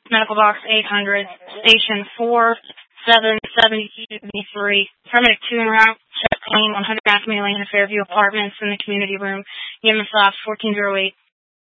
Medical Box 800, Station 4772B3, Paramedic Tune Route, check claim 100 Mass Mailing in the Fairview Apartments in the community room, EMS Ops 1408.